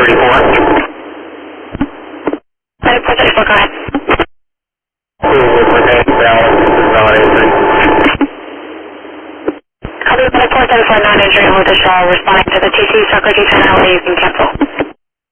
934, go ahead. Remain balanced, non-injury. Copy 934, non-injury, hold the shell, responding to the TC, Soccer G10, you can cancel.